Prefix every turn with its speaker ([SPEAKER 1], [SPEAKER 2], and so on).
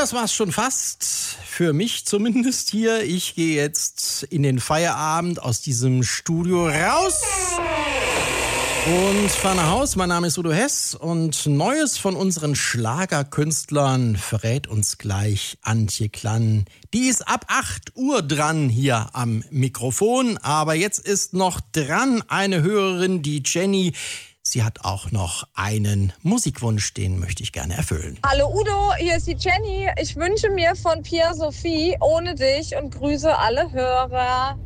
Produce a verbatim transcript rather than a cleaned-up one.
[SPEAKER 1] das war's schon fast. Für mich zumindest hier. Ich gehe jetzt in den Feierabend aus diesem Studio raus und fahre nach Haus. Mein Name ist Udo Hess und Neues von unseren Schlagerkünstlern verrät uns gleich Antje Klann. Die ist ab acht Uhr dran hier am Mikrofon. Aber jetzt ist noch dran eine Hörerin, die Jenny. Sie hat auch noch einen Musikwunsch, den möchte ich gerne erfüllen.
[SPEAKER 2] Hallo Udo, hier ist die Jenny. Ich wünsche mir von Pia Sophie Ohne dich und grüße alle Hörer.